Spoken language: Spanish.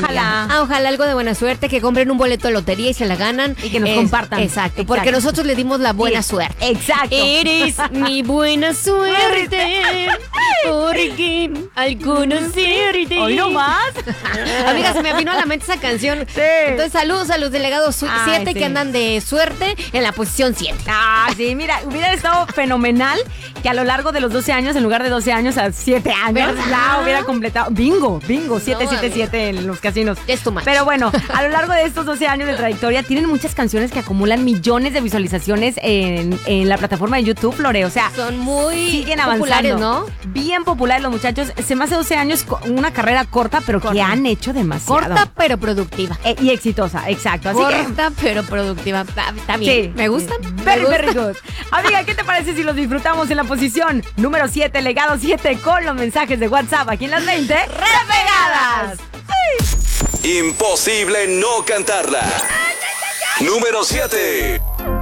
Ojalá. Ojalá algo de buena suerte, que compren un boleto de lotería y se la ganan. Y que nos compartan. Exacto, porque nosotros le dimos la buena suerte. Exacto. Eres mi buena suerte, porque al conocerte. Hoy no más. Amiga, se me vino a la mente esa canción. Sí. Entonces, saludos a los delegados 7 sí. que andan de suerte en la posición 7. Sí, mira, hubiera estado fenomenal que a lo largo de los 12 años, en lugar de 12 años a 7 años, ¿verdad? la hubiera completado. Bingo, 777 en los casinos. Es too much. Pero bueno, a lo largo de estos 12 años de trayectoria, tienen muchas canciones que acumulan millones de visualizaciones en la plataforma de YouTube, Lore. O sea, son muy siguen populares, avanzando. ¿no? Bien populares los muchachos. Se me hace 12 años una carrera corta, pero que han hecho demasiado. Corta pero productiva. Y exitosa, exacto. Así Corta pero productiva. Está bien. Sí. Me gustan. Very good. Amiga, ¿qué te parece si los disfrutamos en la posición número 7, legado 7, con los mensajes de WhatsApp aquí en las 20 repegadas? Imposible no cantarla. Número 7.